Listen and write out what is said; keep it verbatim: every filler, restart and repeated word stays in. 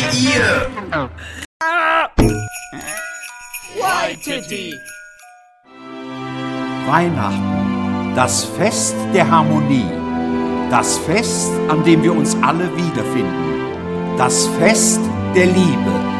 ihr? Waititi. Weihnachten, das Fest der Harmonie, das Fest, an dem wir uns alle wiederfinden, das Fest der Liebe.